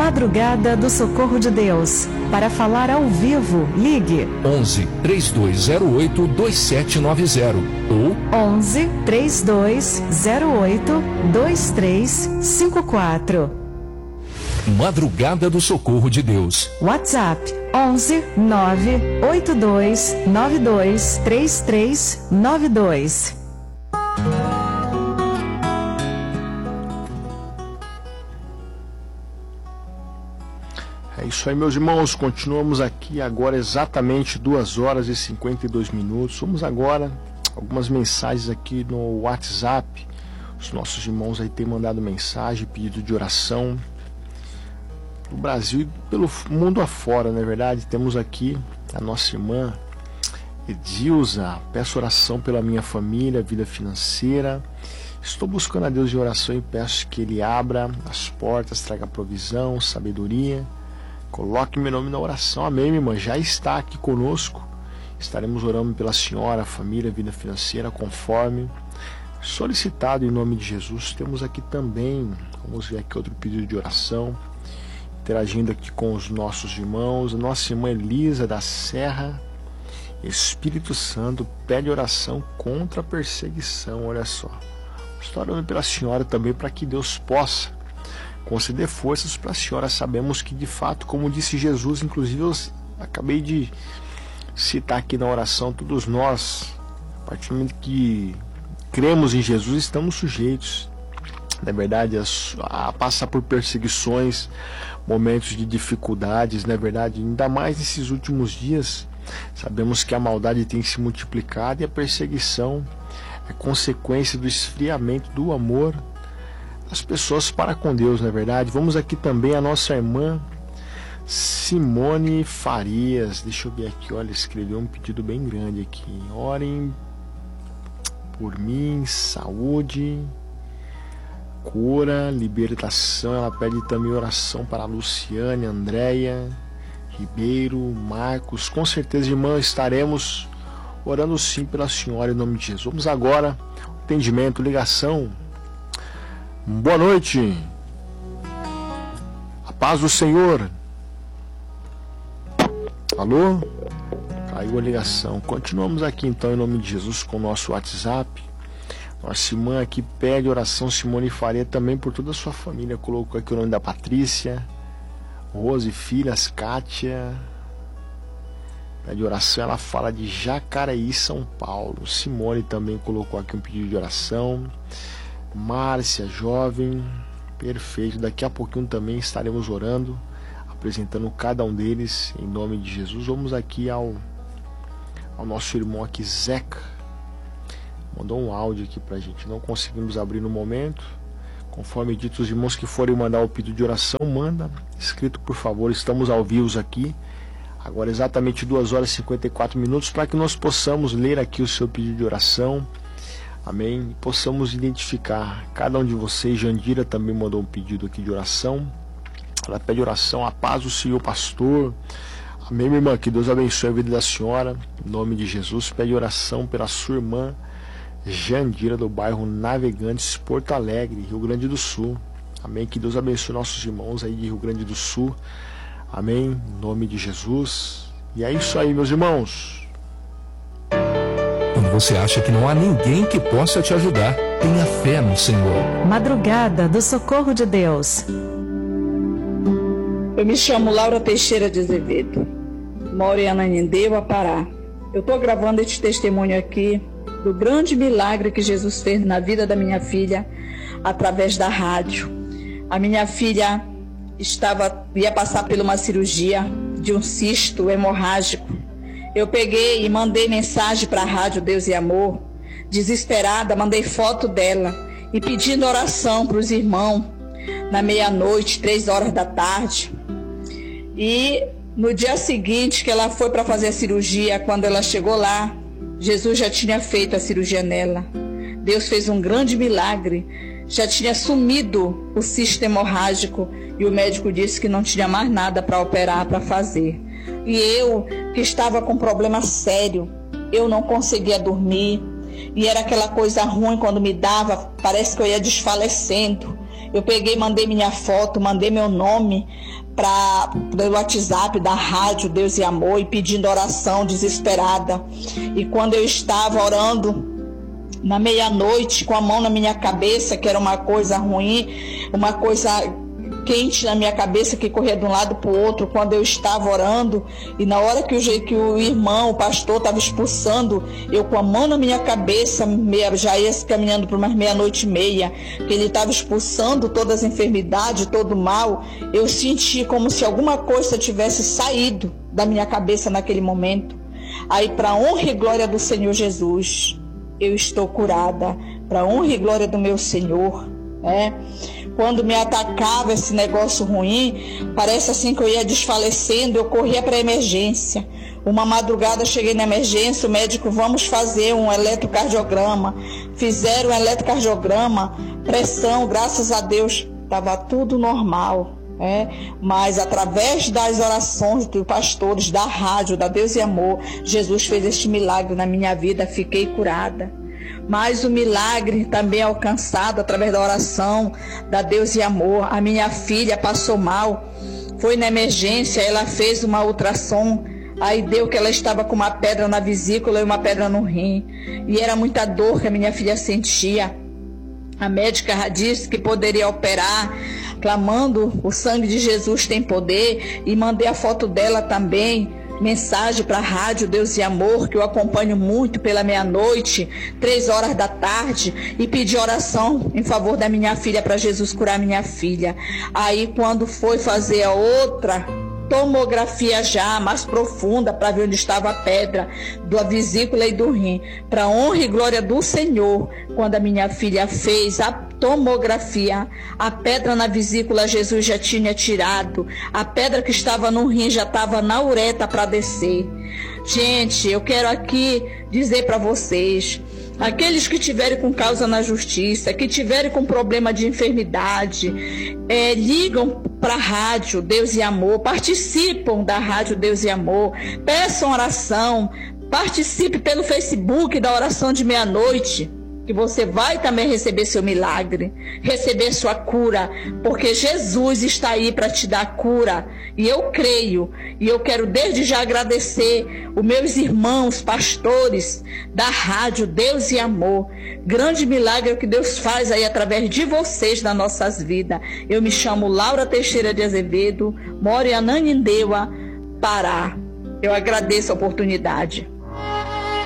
Madrugada do Socorro de Deus. Para falar ao vivo, ligue 11 3208 2790 ou 11 3208 2354. Madrugada do Socorro de Deus. WhatsApp 11 982 92 3392. É isso aí, meus irmãos, continuamos aqui agora exatamente 2 horas e 52 minutos. Vamos agora algumas mensagens aqui no WhatsApp. Os nossos irmãos aí têm mandado mensagem, pedido de oração no Brasil e pelo mundo afora, não é verdade? Temos aqui a nossa irmã Edilza: peço oração pela minha família, vida financeira. Estou buscando a Deus em oração e peço que Ele abra as portas, traga provisão, sabedoria. Coloque meu nome na oração. Amém, minha irmã. Já está aqui conosco. Estaremos orando pela senhora, família, vida financeira, conforme solicitado em nome de Jesus. Temos aqui também, vamos ver aqui outro pedido de oração, interagindo aqui com os nossos irmãos. Nossa irmã Elisa da Serra: Espírito Santo, pede oração contra a perseguição. Olha só, estou orando pela senhora também para que Deus possa conceder forças para a senhora. Sabemos que de fato, como disse Jesus, inclusive eu acabei de citar aqui na oração, todos nós, a partir do momento que cremos em Jesus, estamos sujeitos, na verdade, a passar por perseguições, momentos de dificuldades, na verdade, ainda mais nesses últimos dias. Sabemos que a maldade tem se multiplicado e a perseguição é consequência do esfriamento do amor das pessoas para com Deus, não é verdade? Vamos aqui também a nossa irmã Simone Farias. Deixa eu ver aqui, olha, escreveu um pedido bem grande aqui. Orem por mim, saúde, cura, libertação. Ela pede também oração para a Luciane, Andréia Ribeiro, Marcos. Com certeza, irmã, estaremos orando sim pela senhora em nome de Jesus. Vamos agora, atendimento, ligação. Boa noite. A paz do Senhor. Alô? Caiu a ligação. Continuamos aqui então em nome de Jesus com o nosso WhatsApp. Nossa irmã aqui pede oração, Simone Faria, também por toda a sua família. Colocou aqui o nome da Patrícia, Rose, filhas, Kátia. Pede oração, ela fala de Jacareí, São Paulo. Simone também colocou aqui um pedido de oração. Márcia, jovem, perfeito. Daqui a pouquinho também estaremos orando, apresentando cada um deles em nome de Jesus. Vamos aqui ao nosso irmão aqui, Zeca. Mandou um áudio aqui pra gente, não conseguimos abrir no momento. Conforme dito, os irmãos que forem mandar o pedido de oração, manda escrito, por favor. Estamos ao vivo aqui agora exatamente 2 horas e 54 minutos, para que nós possamos ler aqui o seu pedido de oração. Amém. E possamos identificar cada um de vocês. Jandira também mandou um pedido aqui de oração. Ela pede oração, a paz do Senhor, pastor. Amém, minha irmã. Que Deus abençoe a vida da senhora. Em nome de Jesus. Pede oração pela sua irmã Jandira, do bairro Navegantes, Porto Alegre, Rio Grande do Sul. Amém. Que Deus abençoe nossos irmãos aí de Rio Grande do Sul. Amém. Em nome de Jesus. E é isso aí, meus irmãos. Quando você acha que não há ninguém que possa te ajudar, tenha fé no Senhor. Madrugada do Socorro de Deus. Eu me chamo Laura Teixeira de Azevedo, moro em Ananindeua, Pará. Eu estou gravando este testemunho aqui do grande milagre que Jesus fez na vida da minha filha através da rádio. A minha filha ia passar por uma cirurgia de um cisto hemorrágico. Eu peguei e mandei mensagem para a Rádio Deus e Amor, desesperada, mandei foto dela e pedindo oração para os irmãos na meia-noite, 3 horas da tarde. E no dia seguinte que ela foi para fazer a cirurgia, quando ela chegou lá, Jesus já tinha feito a cirurgia nela. Deus fez um grande milagre, já tinha sumido o cisto hemorrágico e o médico disse que não tinha mais nada para operar, para fazer. E eu, que estava com problema sério, eu não conseguia dormir, e era aquela coisa ruim quando me dava, parece que eu ia desfalecendo. Eu peguei, mandei minha foto, mandei meu nome pelo WhatsApp da rádio Deus e Amor e pedindo oração desesperada. E quando eu estava orando na meia-noite, com a mão na minha cabeça, que era uma coisa ruim, uma coisa quente na minha cabeça que corria de um lado para o outro, quando eu estava orando, e na hora que o irmão, o pastor, estava expulsando, eu com a mão na minha cabeça, já ia caminhando para umas 00:30, que ele estava expulsando todas as enfermidades, todo o mal, eu senti como se alguma coisa tivesse saído da minha cabeça naquele momento. Aí, para a honra e glória do Senhor Jesus, eu estou curada, para a honra e glória do meu Senhor, Quando me atacava esse negócio ruim, parece assim que eu ia desfalecendo, eu corria para a emergência. Uma madrugada cheguei na emergência, o médico, vamos fazer um eletrocardiograma. Fizeram um eletrocardiograma, pressão, graças a Deus, estava tudo normal. Mas através das orações dos pastores, da rádio, da Deus e Amor, Jesus fez este milagre na minha vida, fiquei curada. Mas o milagre também é alcançado através da oração da Deus e Amor. A minha filha passou mal, foi na emergência, ela fez uma ultrassom, aí deu que ela estava com uma pedra na vesícula e uma pedra no rim, e era muita dor que a minha filha sentia. A médica disse que poderia operar, clamando, o sangue de Jesus tem poder, e mandei a foto dela também, mensagem para a rádio Deus e Amor, que eu acompanho muito pela meia-noite, 3h da tarde, e pedi oração em favor da minha filha, para Jesus curar minha filha. Aí quando foi fazer a outra tomografia já mais profunda, para ver onde estava a pedra da vesícula e do rim, para honra e glória do Senhor, quando a minha filha fez a tomografia, a pedra na vesícula Jesus já tinha tirado, a pedra que estava no rim já estava na uretra para descer. Gente, eu quero aqui dizer para vocês, aqueles que tiverem com causa na justiça, que tiverem com problema de enfermidade, ligam para a rádio Deus e Amor, participam da rádio Deus e Amor, peçam oração, participe pelo Facebook da oração de meia-noite, que você vai também receber seu milagre, receber sua cura, porque Jesus está aí para te dar cura, e eu creio, e eu quero desde já agradecer os meus irmãos pastores da rádio Deus e Amor. Grande milagre que Deus faz aí através de vocês nas nossas vidas. Eu me chamo Laura Teixeira de Azevedo, moro em Ananindeua, Pará. Eu agradeço a oportunidade.